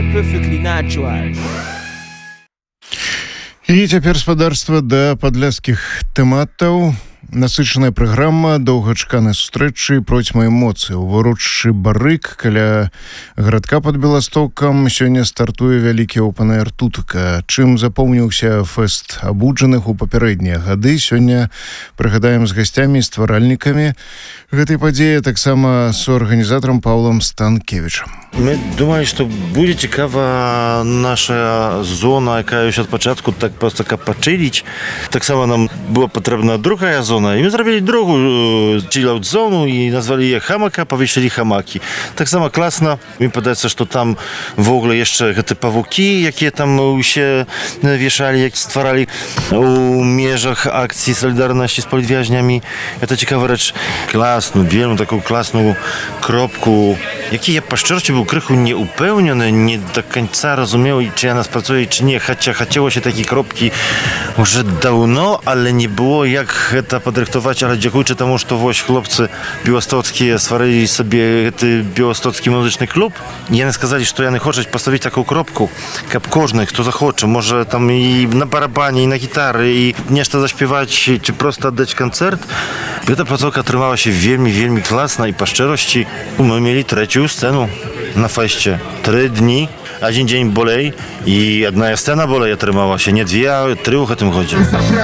perfectly natural. І цяпер спадарства да падляцкіх тэматаў. Насычаная праграма доўгачаканай сустрэчы процьма эмоцый. У воруччы Барык каля гарадка пад Беластокам сёння стартуе вялікі open-air тутка. Чым запомніўся фэст абуджаных у папярэднія гады, сёння прыгадаем з гасцямі і стваральнікамі гэтай падзеі, таксама з арганізатарам Паўлам Станкевічам. Мы думали, что будет цікава наша зона, яка ось ад пачатку так просто каб пачыліць. Таксама нам была патрэбна другая зона, і мы зрабілі другую чилаут зону і назвалі яе хамака, павесілі хамакі. Таксама класна. Мне падаецца, што там ввогуле яшчэ гэты павукі, якія там усе вешалі, як стваралі у межах акцыі салідарнасці з палітвязнямі. Это цікавая рэч. Класную, вельмі такую класную кропку, які я па шчырасці быў крыху не упэўнены, не до конца разумеў, чи яна спрацуе, чи не. Хаця хацелася такі кропкі уже даўно, але не было як гэта падрыхтаваць. Але дзякуючы таму, што вось хлопцы беластоцкія стварылі сабе гэты беластоцкі музычны клуб, яны сказалі, што яны хочуць паставіць такую кропку, каб кожны, хто захоча, можа там і на барабане, і на гітары, і нешта заспяваць, ці проста аддаць канцэрт. Гэта пляцоўка атрымалася вельмі класна, і па шчырасці мы мелі трэцюю сцэну на фэсце. 3 дні, 1 дзень болей, і адна сцэна болей атрымалася, не 2, а 3 у гэтым годзе.